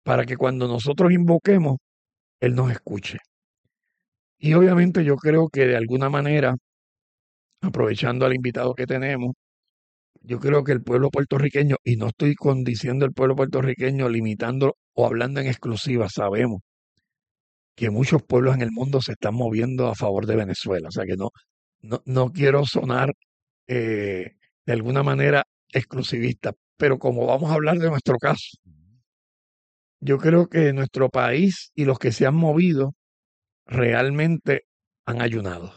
para que cuando nosotros invoquemos, Él nos escuche. Y obviamente yo creo que de alguna manera, aprovechando al invitado que tenemos, yo creo que el pueblo puertorriqueño, y no estoy condiciendo el pueblo puertorriqueño, limitando o hablando en exclusiva, sabemos que muchos pueblos en el mundo se están moviendo a favor de Venezuela. O sea que no quiero sonar de alguna manera exclusivista, pero como vamos a hablar de nuestro caso, yo creo que nuestro país y los que se han movido realmente han ayunado,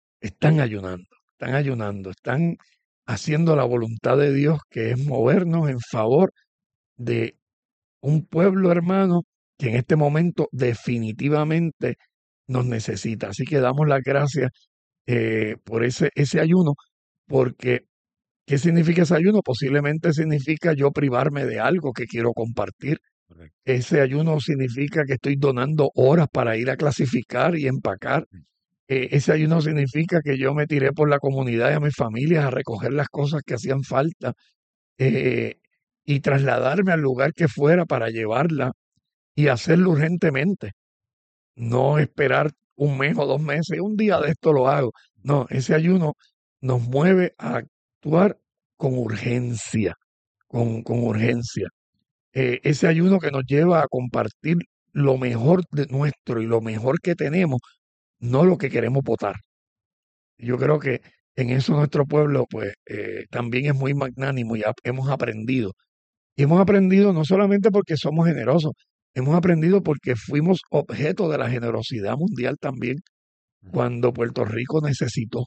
están ayunando, están haciendo la voluntad de Dios, que es movernos en favor de un pueblo hermano que en este momento definitivamente nos necesita. Así que damos las gracias por ese ayuno, porque ¿qué significa ese ayuno? Posiblemente significa yo privarme de algo que quiero compartir. Correcto. Ese ayuno significa que estoy donando horas para ir a clasificar y empacar. Ese ayuno significa que yo me tiré por la comunidad y a mis familias a recoger las cosas que hacían falta eh, y trasladarme al lugar que fuera para llevarla y hacerlo urgentemente. No esperar un mes o 2 meses, un día de esto lo hago. No, ese ayuno nos mueve a actuar con urgencia, con urgencia. Ese ayuno que nos lleva a compartir lo mejor de nuestro y lo mejor que tenemos, no lo que queremos votar. Yo creo que en eso nuestro pueblo pues también es muy magnánimo y hemos aprendido. Y hemos aprendido no solamente porque somos generosos, hemos aprendido porque fuimos objeto de la generosidad mundial también cuando Puerto Rico necesitó,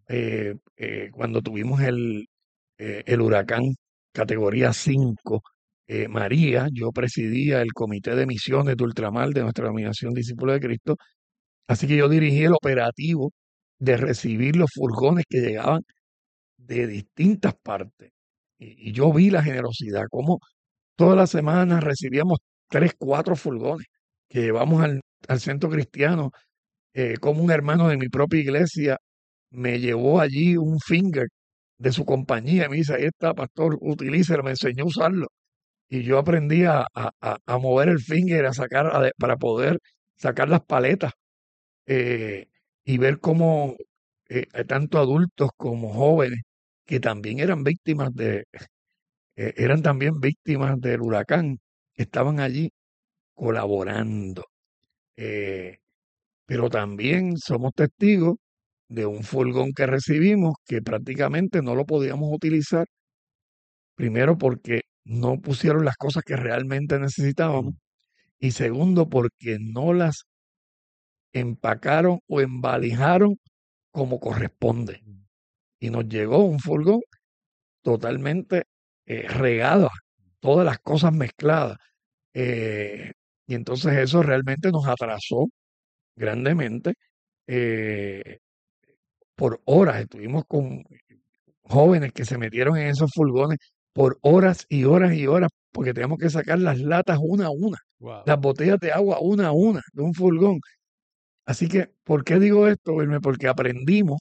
cuando tuvimos el huracán categoría 5, María, yo presidía el comité de misiones de ultramar de nuestra denominación Discípulos de Cristo, así que yo dirigí el operativo de recibir los furgones que llegaban de distintas partes. Y yo vi la generosidad, como todas las semanas recibíamos 3, 4 furgones que llevamos al centro cristiano, como un hermano de mi propia iglesia me llevó allí un finger de su compañía y me dice, ahí está, pastor, utilícelo, me enseñó a usarlo. Y yo aprendí a mover el finger, para poder sacar las paletas y ver cómo tanto adultos como jóvenes que también eran también víctimas del huracán, estaban allí colaborando. Eh, pero también somos testigos de un furgón que recibimos que prácticamente no lo podíamos utilizar, primero porque no pusieron las cosas que realmente necesitábamos y segundo porque no las empacaron o embalijaron como corresponde. Y nos llegó un furgón totalmente regado, todas las cosas mezcladas. eh, y entonces eso realmente nos atrasó grandemente. eh, por horas estuvimos con jóvenes que se metieron en esos furgones por horas y horas y horas, porque teníamos que sacar las latas una a una, Wow. las botellas de agua una a una de un furgón. Así que, ¿por qué digo esto, Wilmer? Porque aprendimos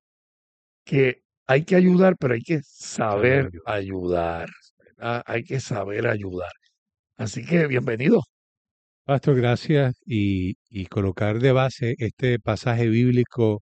que hay que ayudar, pero hay que Saber saber ayudar. ayudar, ¿verdad? Hay que saber ayudar. Así que bienvenido. Pastor, gracias. Y colocar de base este pasaje bíblico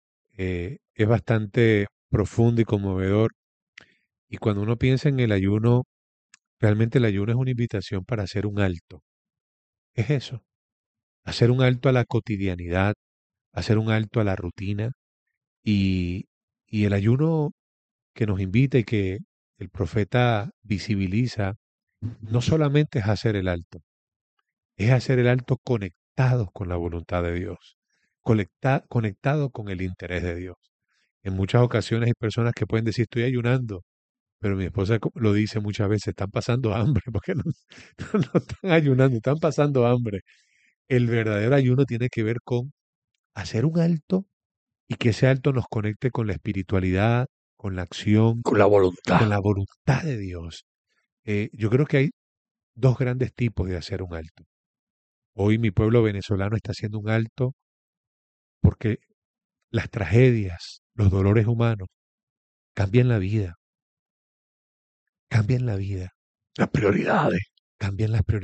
es bastante profundo y conmovedor. Y cuando uno piensa en el ayuno, realmente el ayuno es una invitación para hacer un alto. Es eso, hacer un alto a la cotidianidad, hacer un alto a la rutina. Y, y el ayuno que nos invita y que el profeta visibiliza, no solamente es hacer el alto, es hacer el alto conectados con la voluntad de Dios, conectado con el interés de Dios. En muchas ocasiones hay personas que pueden decir, estoy ayunando, pero mi esposa lo dice muchas veces, están pasando hambre, porque no, no están ayunando, están pasando hambre. El verdadero ayuno tiene que ver con hacer un alto y que ese alto nos conecte con la espiritualidad, con la acción, Con la voluntad. con la voluntad de Dios. Yo creo que hay dos grandes tipos de hacer un alto. Hoy mi pueblo venezolano está haciendo un alto porque las tragedias, los dolores humanos cambian la vida, cambian la vida, Las prioridades. cambian las prioridades.